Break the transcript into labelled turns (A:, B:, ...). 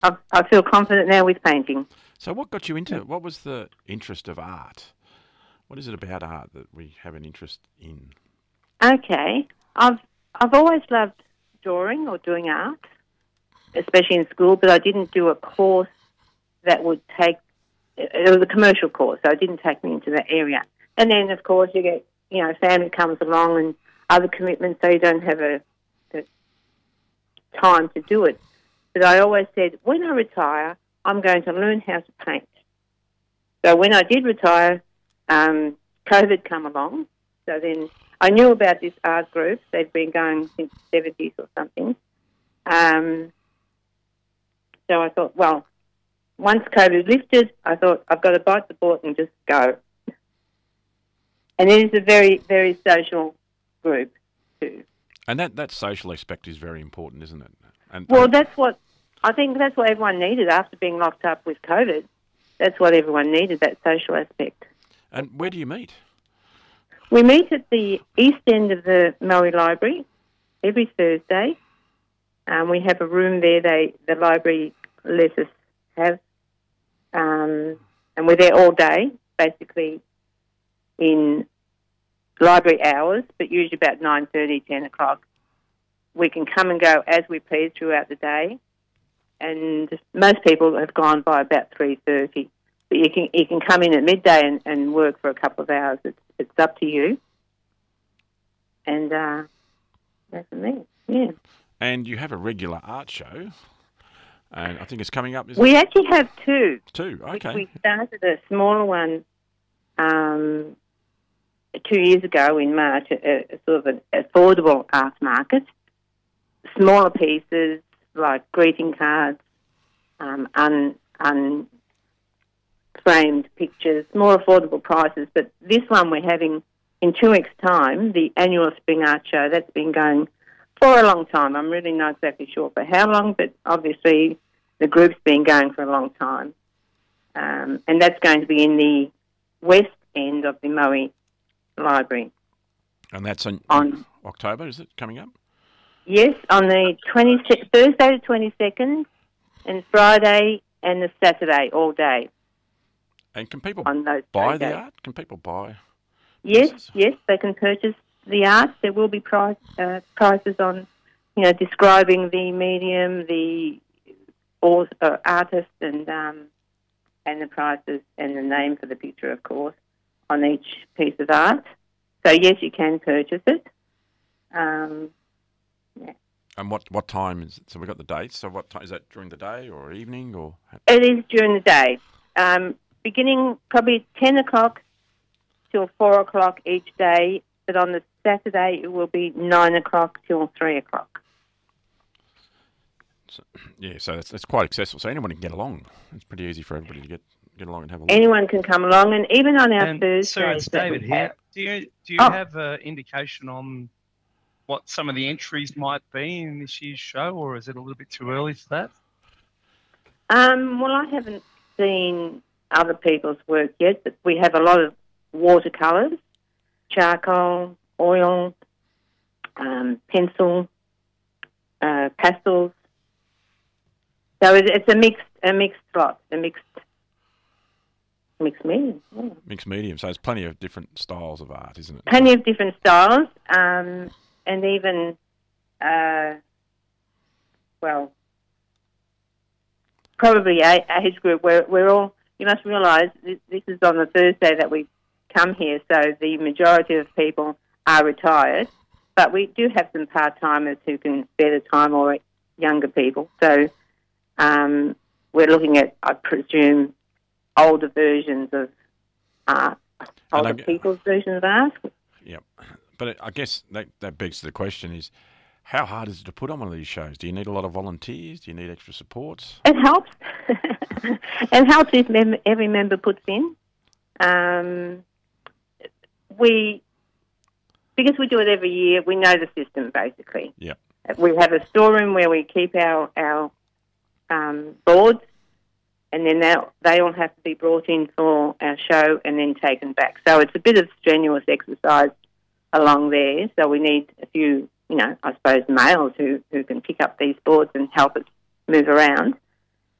A: I feel confident now with painting.
B: So what got you into it? What was the interest of art? What is it about art that we have an interest in?
A: Okay, I've always loved drawing or doing art, especially in school, but I didn't do a course that would take. It was a commercial course, so it didn't take me into that area. And then, of course, you get, family comes along and other commitments, so you don't have the time to do it. But I always said, when I retire, I'm going to learn how to paint. So when I did retire, COVID come along. So then I knew about this art group. They'd been going since the 70s or something. So I thought, well, once COVID lifted, I thought, I've got to bite the bullet and just go. And it is a very, very social group too.
B: And that social aspect is very important, isn't it? And
A: I think that's what everyone needed after being locked up with COVID. That's what everyone needed, that social aspect.
B: And where do you meet?
A: We meet at the east end of the Maui Library every Thursday. We have a room there the library lets us have. And we're there all day, basically in library hours, but usually about 9:30, 10 o'clock. We can come and go as we please throughout the day, and most people have gone by about 3:30. But you can come in at midday and work for a couple of hours. It's up to you. And that's me. Yeah.
B: And you have a regular art show, and I think it's coming up.
A: We actually have two.
B: Two, okay.
A: We started a smaller one 2 years ago in March, a sort of an affordable art market. Smaller pieces like greeting cards, unframed pictures, more affordable prices. But this one we're having in 2 weeks' time, the annual Spring Art Show. That's been going for a long time. I'm really not exactly sure for how long, but obviously the group's been going for a long time. And that's going to be in the west end of the Maui Library.
B: And that's on October, is it, coming up?
A: Yes, on the Thursday the 22nd and Friday and the Saturday all day.
B: And can people
A: on those
B: buy
A: days.
B: the art? Can people buy?
A: Yes, they can purchase the art. There will be prices on, describing the medium, the artist, and the prices and the name for the picture, of course, on each piece of art. So yes, you can purchase it. Yeah.
B: And what time is it? So we've got the dates. So what time is that, during the day or evening or?
A: It is during the day, beginning probably 10 o'clock till 4 o'clock each day. But on the Saturday it will be 9 o'clock till 3 o'clock.
B: So, yeah, so that's quite accessible. So anyone can get along. It's pretty easy for everybody to get along and have a look.
A: Anyone can come along, and even on our Thursdays.
C: Sir, it's David here. Do you have an indication on what some of the entries might be in this year's show, or is it a little bit too early for that?
A: Well, I haven't seen other people's work yet, but we have a lot of watercolours, charcoal, oil, pencil, pastels. So it's a mixed lot, a mixed medium. Yeah.
B: Mixed medium. So there's plenty of different styles of art, isn't it?
A: Plenty of different styles, and even, probably age group. We're all. You must realise this is on the Thursday that we come here, so the majority of people are retired, but we do have some part-timers who can spare the time, or younger people. So we're looking at, I presume, older versions of art, older people's versions of art.
B: Yeah, but I guess that begs the question is, how hard is it to put on one of these shows? Do you need a lot of volunteers? Do you need extra support?
A: It helps. It helps if every member puts in. Because we do it every year, we know the system, basically.
B: Yeah.
A: We have a storeroom where we keep our boards, and then they all have to be brought in for our show and then taken back. So it's a bit of strenuous exercise along there. So we need a few, I suppose, males who can pick up these boards and help us move around.